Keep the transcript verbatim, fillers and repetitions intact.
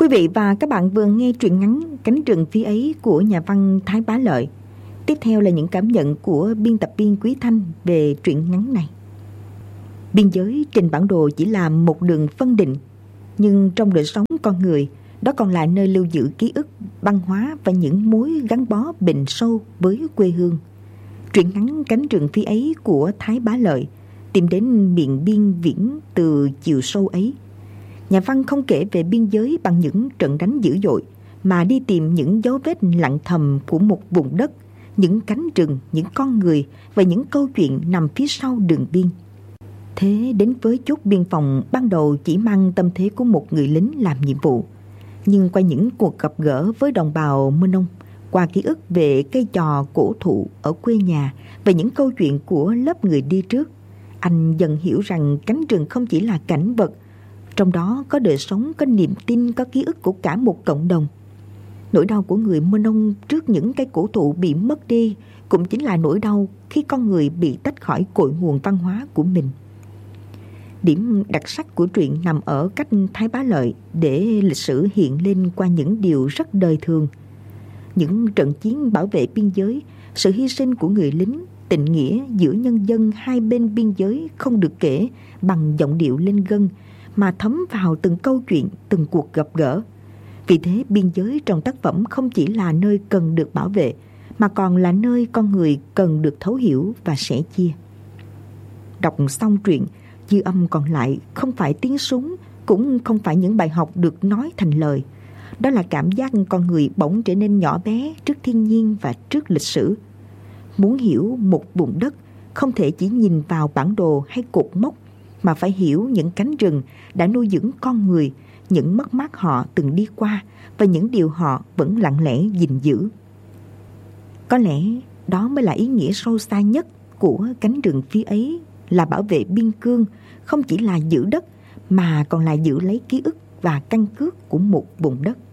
Quý vị và các bạn vừa nghe truyện ngắn Cánh rừng phía ấy của nhà văn Thái Bá Lợi. Tiếp theo là những cảm nhận của biên tập viên Quý Thanh về truyện ngắn này. Biên giới trên bản đồ chỉ là một đường phân định, nhưng trong đời sống con người, đó còn là nơi lưu giữ ký ức, văn hóa và những mối gắn bó bền sâu với quê hương. Truyện ngắn Cánh rừng phía ấy của Thái Bá Lợi tìm đến miền biên viễn từ chiều sâu ấy. Nhà văn không kể về biên giới bằng những trận đánh dữ dội, mà đi tìm những dấu vết lặng thầm của một vùng đất, những cánh rừng, những con người và những câu chuyện nằm phía sau đường biên. Thế đến với chốt biên phòng ban đầu chỉ mang tâm thế của một người lính làm nhiệm vụ. Nhưng qua những cuộc gặp gỡ với đồng bào Mơ Nông, qua ký ức về cây trò cổ thụ ở quê nhà và những câu chuyện của lớp người đi trước, anh dần hiểu rằng cánh rừng không chỉ là cảnh vật, trong đó có đời sống, có niềm tin, có ký ức của cả một cộng đồng. Nỗi đau của người Mơ Nông trước những cây cổ thụ bị mất đi cũng chính là nỗi đau khi con người bị tách khỏi cội nguồn văn hóa của mình. Điểm đặc sắc của truyện nằm ở cách Thái Bá Lợi để lịch sử hiện lên qua những điều rất đời thường. Những trận chiến bảo vệ biên giới, sự hy sinh của người lính, tình nghĩa giữa nhân dân hai bên biên giới không được kể bằng giọng điệu lên gân, mà thấm vào từng câu chuyện, từng cuộc gặp gỡ. Vì thế biên giới trong tác phẩm không chỉ là nơi cần được bảo vệ, mà còn là nơi con người cần được thấu hiểu và sẻ chia. Đọc xong truyện, dư âm còn lại không phải tiếng súng, cũng không phải những bài học được nói thành lời. Đó là cảm giác con người bỗng trở nên nhỏ bé trước thiên nhiên và trước lịch sử. Muốn hiểu một vùng đất, không thể chỉ nhìn vào bản đồ hay cột mốc, mà phải hiểu những cánh rừng đã nuôi dưỡng con người, những mất mát họ từng đi qua và những điều họ vẫn lặng lẽ gìn giữ. Có lẽ đó mới là ý nghĩa sâu xa nhất của cánh rừng phía ấy, là bảo vệ biên cương, không chỉ là giữ đất mà còn là giữ lấy ký ức và căn cước của một vùng đất.